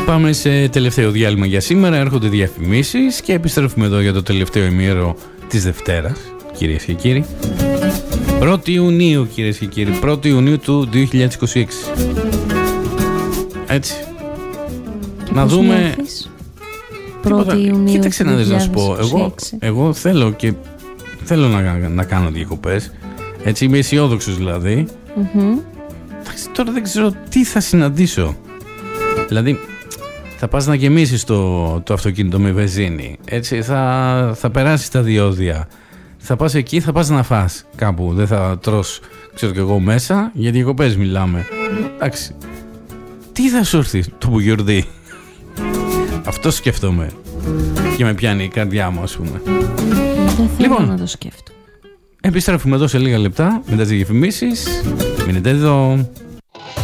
Πάμε σε τελευταίο διάλειμμα για σήμερα. Έρχονται διαφημίσεις και επιστρέφουμε εδώ για το τελευταίο ημίωρο της Δευτέρας, κυρίες και κύριοι. 1η Ιουνίου, κυρίες και κύριοι. 1η Ιουνίου του 2026. Έτσι. Και να δούμε. 1η Ιουνίου. Κοίταξε να δεις, να σου πω. Εγώ θέλω να κάνω διακοπές. Έτσι, είμαι αισιόδοξος δηλαδή. Τώρα δεν ξέρω τι θα συναντήσω. Δηλαδή, θα πας να γεμίσεις το αυτοκίνητο με βενζίνη. Έτσι, θα περάσεις τα διόδια. Θα πας εκεί, θα πας να φας κάπου. Δεν θα τρως, ξέρω κι εγώ, μέσα. Για διακοπές μιλάμε. Εντάξει. Τι θα σου έρθει το μπουγιουρδί? Αυτό σκέφτομαι. Και με πιάνει η καρδιά μου, ας πούμε. Δεν θέλω να το σκέφτομαι. Επιστρέφουμε εδώ σε λίγα λεπτά μετά τις διαφημίσεις. Μείνετε εδώ.